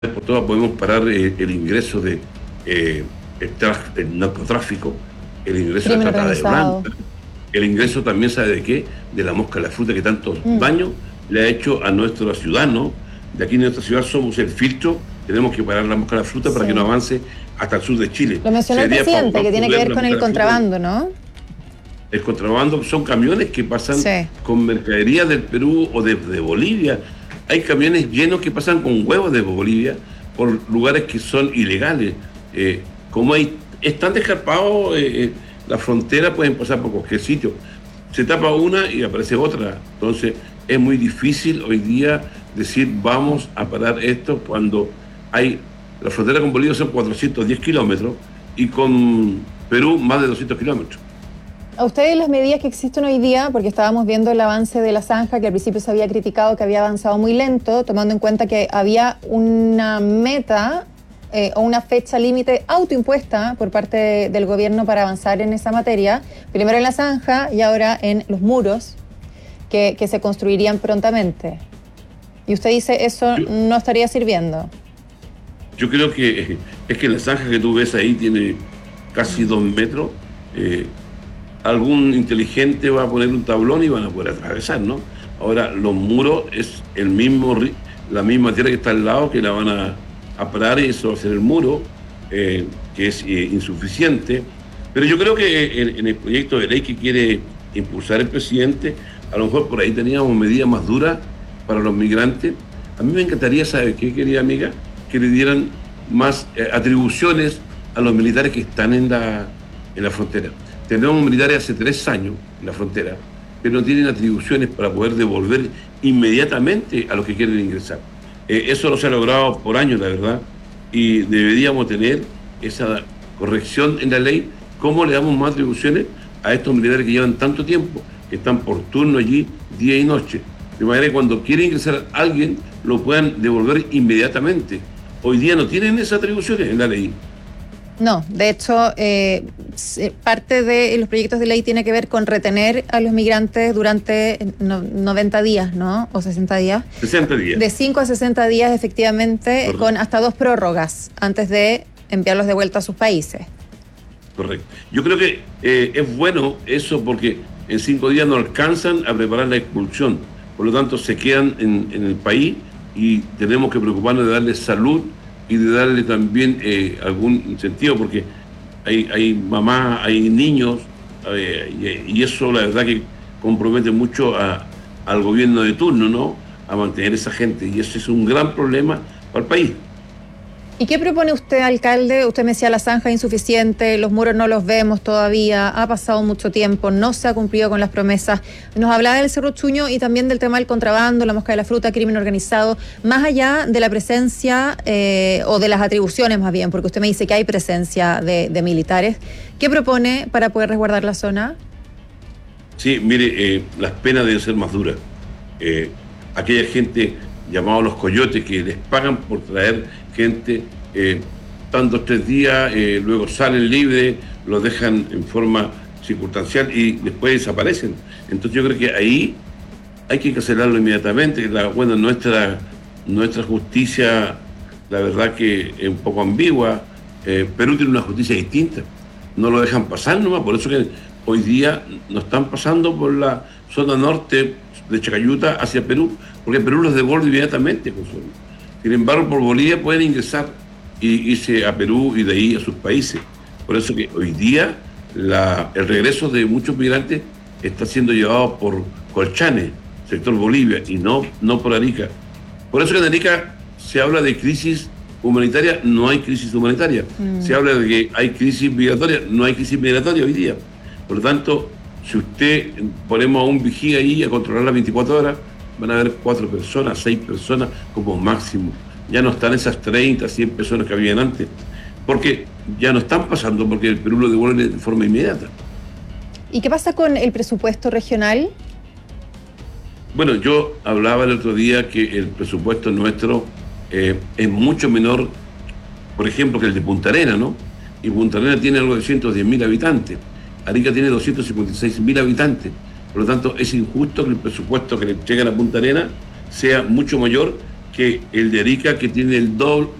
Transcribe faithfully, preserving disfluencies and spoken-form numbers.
por todas podemos parar eh, el ingreso de eh, el, tra- el narcotráfico, el ingreso de Crimen trata de organizado. blancas, el ingreso también, ¿sabe de qué? De la mosca de la fruta que tanto Mm, daño le ha hecho a nuestros ciudadanos. De aquí en nuestra ciudad somos el filtro, tenemos que parar la mosca de la fruta para que no sí. avance hasta el sur de Chile. Lo mencionó el Sería presidente, que fabuloso tiene que ver ver la con mosca el de la fruta. contrabando, ¿no? El contrabando son camiones que pasan Sí. con mercadería del Perú o de, de Bolivia. Hay camiones llenos que pasan con huevos de Bolivia por lugares que son ilegales. Eh, como hay, es tan descarpado eh, eh, la frontera, pueden pasar por cualquier sitio. Se tapa una y aparece otra. Entonces es muy difícil hoy día decir vamos a parar esto cuando hay, la frontera con Bolivia son cuatrocientos diez kilómetros y con Perú más de doscientos kilómetros. A ustedes las medidas que existen hoy día, porque estábamos viendo el avance de la zanja, que al principio se había criticado que había avanzado muy lento, tomando en cuenta que había una meta eh, o una fecha límite autoimpuesta por parte de- del gobierno para avanzar en esa materia, primero en la zanja y ahora en los muros que, que se construirían prontamente. Y usted dice eso Yo, no estaría sirviendo. Yo creo que es que la zanja que tú ves ahí tiene casi dos metros. eh, Algún inteligente va a poner un tablón y van a poder atravesar, ¿no? Ahora, los muros es el mismo, ri- la misma tierra que está al lado que la van a, a parar y eso va a ser el muro, eh, que es eh, insuficiente. Pero yo creo que en, en el proyecto de ley que quiere impulsar el presidente, a lo mejor por ahí teníamos medidas más duras para los migrantes. A mí me encantaría, ¿sabe qué, querida amiga? Que le dieran más eh, atribuciones a los militares que están en la, en la frontera. Tenemos militares hace tres años en la frontera, pero no tienen atribuciones para poder devolver inmediatamente a los que quieren ingresar. Eh, eso no se ha logrado por años, la verdad, y deberíamos tener esa corrección en la ley. ¿Cómo le damos más atribuciones a estos militares que llevan tanto tiempo, que están por turno allí día y noche? De manera que cuando quiere ingresar alguien, lo puedan devolver inmediatamente. Hoy día no tienen esas atribuciones en la ley. No, de hecho, eh, se- parte de los proyectos de ley tiene que ver con retener a los migrantes durante no- noventa días, ¿no? O sesenta días. sesenta días. De cinco a sesenta días, efectivamente, Correcto. con hasta dos prórrogas antes de enviarlos de vuelta a sus países. Correcto. Yo creo que eh, es bueno eso porque en cinco días no alcanzan a preparar la expulsión. Por lo tanto, se quedan en, en el país y tenemos que preocuparnos de darle salud y de darle también eh, algún incentivo porque hay, hay mamás, hay niños eh, y, y eso la verdad que compromete mucho a- al gobierno de turno, ¿no? A mantener esa gente y eso es un gran problema para el país. ¿Y qué propone usted, alcalde? Usted me decía la zanja es insuficiente, los muros no los vemos todavía, ha pasado mucho tiempo, no se ha cumplido con las promesas. Nos hablaba del Cerro Chuño y también del tema del contrabando, la mosca de la fruta, crimen organizado, más allá de la presencia eh, o de las atribuciones más bien, porque usted me dice que hay presencia de, de militares. ¿Qué propone para poder resguardar la zona? Sí, mire, eh, las penas deben ser más duras. Eh, aquella gente llamada los coyotes que les pagan por traer gente, eh, están dos, tres días, eh, luego salen libres, los dejan en forma circunstancial y después desaparecen. Entonces yo creo que ahí hay que cancelarlo inmediatamente. La, bueno, nuestra, nuestra justicia, la verdad que es un poco ambigua. Eh, Perú tiene una justicia distinta. No lo dejan pasar nomás. Por eso que hoy día no están pasando por la zona norte de Chacayuta hacia Perú, porque Perú los devuelve inmediatamente, Consuelo. Sin embargo, por Bolivia pueden ingresar y irse a Perú y de ahí a sus países. Por eso que hoy día la, el regreso de muchos migrantes está siendo llevado por Colchane, sector Bolivia, y no, no por Arica. Por eso que en Arica se habla de crisis humanitaria, no hay crisis humanitaria. Mm. Se habla de que hay crisis migratoria, no hay crisis migratoria hoy día. Por lo tanto, si usted ponemos a un vigía ahí a controlar las veinticuatro horas, van a haber cuatro personas, seis personas como máximo. Ya no están esas treinta, cien personas que habían antes. Porque ya no están pasando, porque el Perú lo devuelve de forma inmediata. ¿Y qué pasa con el presupuesto regional? Bueno, yo hablaba el otro día que el presupuesto nuestro eh, es mucho menor, por ejemplo, que el de Punta Arenas, ¿no? Y Punta Arenas tiene algo de ciento diez mil habitantes. Arica tiene doscientos cincuenta y seis mil habitantes. Por lo tanto, es injusto que el presupuesto que le llegan a Punta Arenas sea mucho mayor que el de Arica, que tiene el doble,